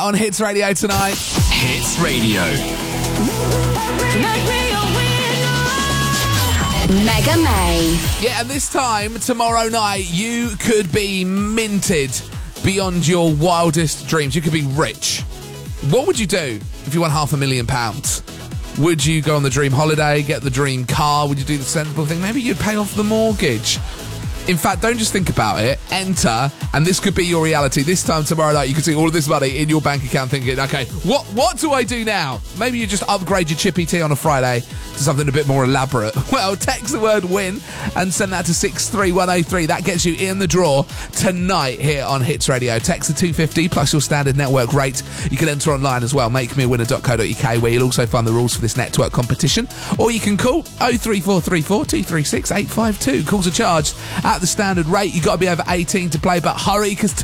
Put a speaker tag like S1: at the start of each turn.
S1: on Hits Radio tonight.
S2: Hits Radio.
S3: Mega May.
S1: Yeah, and this time, tomorrow night, you could be minted beyond your wildest dreams. You could be rich. What would you do if you won £500,000? Would you go on the dream holiday, get the dream car? Would you do the sensible thing? Maybe you'd pay off the mortgage. In fact, don't just think about it. Enter, and this could be your reality. This time tomorrow night, you could see all of this money in your bank account thinking, okay, what do I do now? Maybe you just upgrade your chippy tea on a Friday to something a bit more elaborate. Well, text the word WIN and send that to 63103. That gets you in the draw tonight here on Hits Radio. Text the 250 plus your standard network rate. You can enter online as well, makemewinner.co.uk, where you'll also find the rules for this network competition. Or you can call 03434 236 852. Calls are charged at the standard rate. You've got to be over 18 to play, but hurry, because